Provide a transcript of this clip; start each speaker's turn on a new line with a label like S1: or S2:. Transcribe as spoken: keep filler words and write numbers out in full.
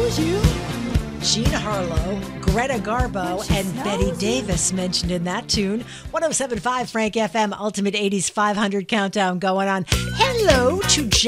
S1: knows you. Jean Harlow, Greta Garbo, and Betty Davis mentioned in that tune. one oh seven point five Frank F M, Ultimate eighties five hundred Countdown going on. Hello to Jack.